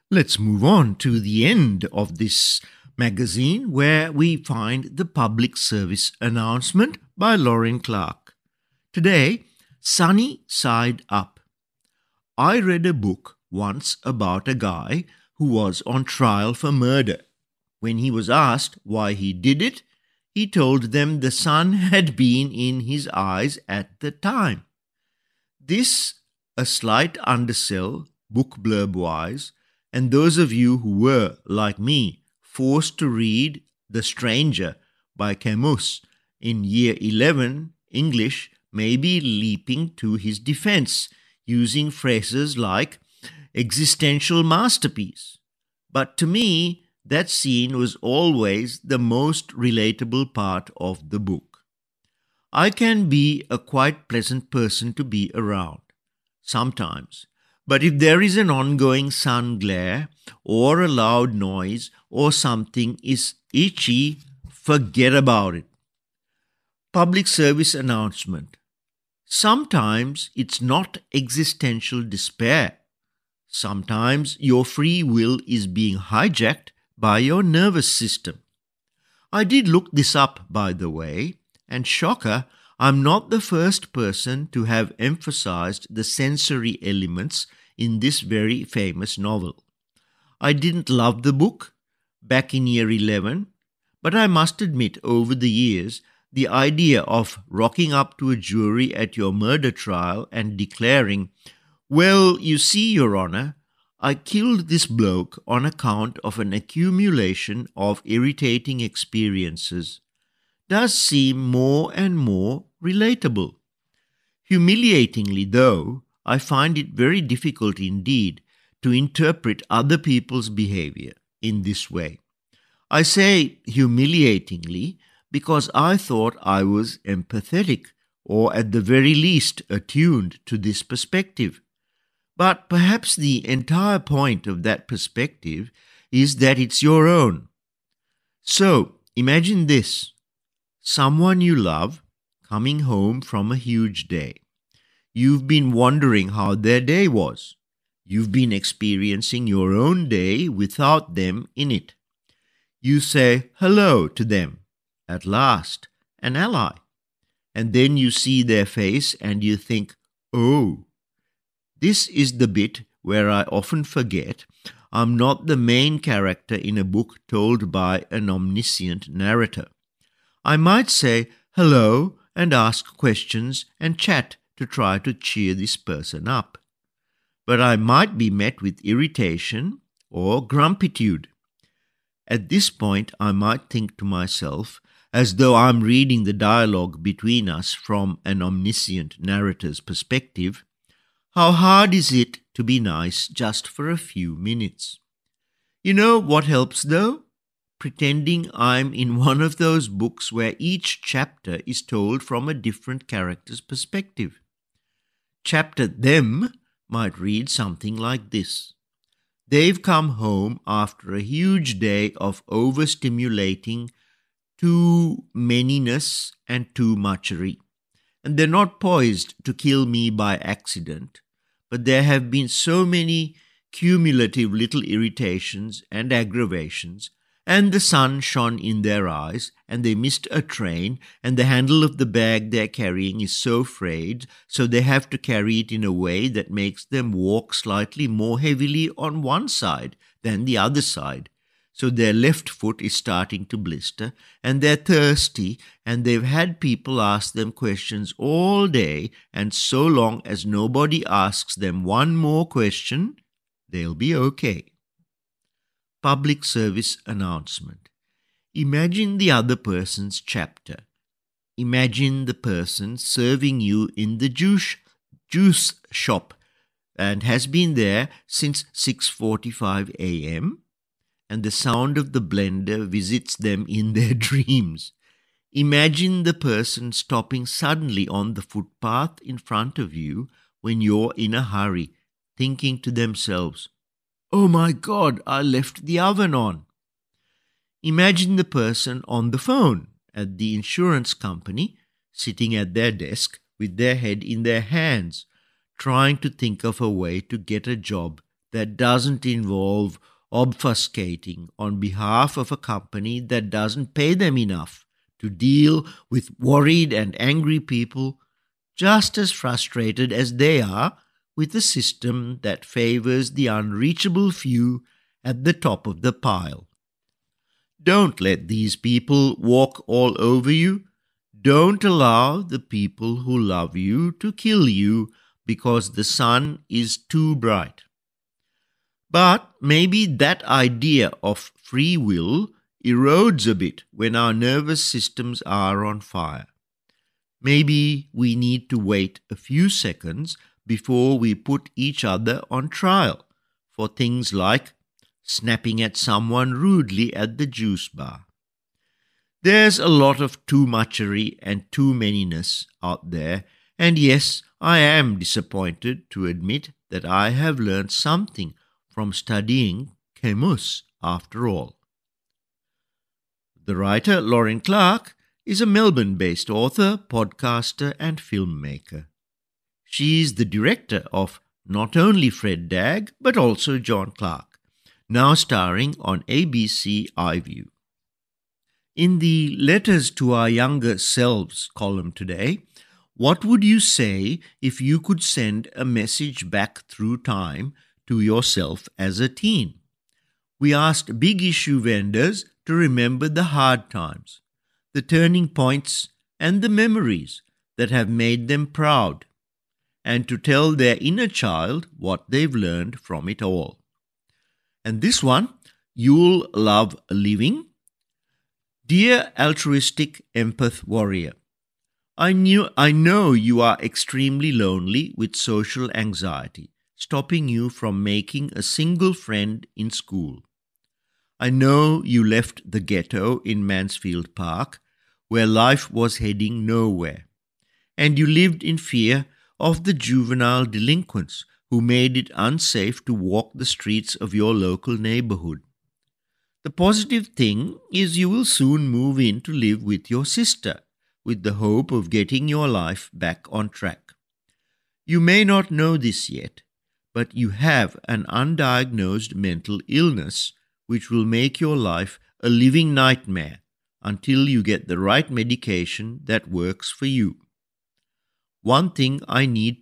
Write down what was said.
Let's move on to the end of this magazine where we find the public service announcement by Lauren Clark. Today, Sunny Side Up. I read a book once about a guy who was on trial for murder. When he was asked why he did it, he told them the sun had been in his eyes at the time. This, a slight undersell, book blurb wise, and those of you who were, like me, forced to read The Stranger by Camus in Year 11 English may be leaping to his defense, using phrases like existential masterpiece. But to me, that scene was always the most relatable part of the book. I can be a quite pleasant person to be around, sometimes. But if there is an ongoing sun glare or a loud noise or something is itchy, forget about it. Public service announcement. Sometimes it's not existential despair. Sometimes your free will is being hijacked by your nervous system. I did look this up, by the way, and shocker, I'm not the first person to have emphasized the sensory elements in this very famous novel. I didn't love the book back in year 11, but I must admit over the years, the idea of rocking up to a jury at your murder trial and declaring, "Well, you see, Your Honor, I killed this bloke on account of an accumulation of irritating experiences," does seem more and more relatable. Humiliatingly, though, I find it very difficult indeed to interpret other people's behavior in this way. I say humiliatingly because I thought I was empathetic or at the very least attuned to this perspective. But perhaps the entire point of that perspective is that it's your own. So imagine this: someone you love coming home from a huge day. You've been wondering how their day was. You've been experiencing your own day without them in it. You say hello to them. At last, an ally. And then you see their face and you think, oh. This is the bit where I often forget I'm not the main character in a book told by an omniscient narrator. I might say hello and ask questions and chat to try to cheer this person up. But I might be met with irritation or grumpitude. At this point, I might think to myself, as though I'm reading the dialogue between us from an omniscient narrator's perspective, how hard is it to be nice just for a few minutes? You know what helps though? Pretending I'm in one of those books where each chapter is told from a different character's perspective. Chapter them might read something like this. They've come home after a huge day of overstimulating too manyness and too muchery, and they're not poised to kill me by accident, but there have been so many cumulative little irritations and aggravations, and the sun shone in their eyes, and they missed a train, and the handle of the bag they're carrying is so frayed, so they have to carry it in a way that makes them walk slightly more heavily on one side than the other side. So their left foot is starting to blister, and they're thirsty, and they've had people ask them questions all day, and so long as nobody asks them one more question, they'll be okay. Public service announcement. Imagine the other person's chapter. Imagine the person serving you in the juice shop and has been there since 6:45 a.m. and the sound of the blender visits them in their dreams. Imagine the person stopping suddenly on the footpath in front of you when you're in a hurry, thinking to themselves, "Oh my God, I left the oven on." Imagine the person on the phone at the insurance company, sitting at their desk with their head in their hands, trying to think of a way to get a job that doesn't involve obfuscating on behalf of a company that doesn't pay them enough to deal with worried and angry people just as frustrated as they are with a system that favors the unreachable few at the top of the pile. Don't let these people walk all over you. Don't allow the people who love you to kill you because the sun is too bright. But maybe that idea of free will erodes a bit when our nervous systems are on fire. Maybe we need to wait a few seconds before we put each other on trial for things like snapping at someone rudely at the juice bar. There's a lot of too muchery and too manyness out there, and yes, I am disappointed to admit that I have learned something from studying Camus after all. The writer Lauren Clark is a Melbourne-based author, podcaster and filmmaker. She is the director of not only Fred Dagg but also John Clark, now starring on ABC iView. In the Letters to Our Younger Selves column today, what would you say if you could send a message back through time to yourself as a teen? We asked big issue vendors to remember the hard times, the turning points and the memories that have made them proud, and to tell their inner child what they've learned from it all. And this one, you'll love living. Dear altruistic empath warrior, I know you are extremely lonely with social anxiety, stopping you from making a single friend in school. I know you left the ghetto in Mansfield Park, where life was heading nowhere, and you lived in fear of the juvenile delinquents who made it unsafe to walk the streets of your local neighborhood. The positive thing is you will soon move in to live with your sister, with the hope of getting your life back on track. You may not know this yet, but you have an undiagnosed mental illness which will make your life a living nightmare until you get the right medication that works for you. One thing I need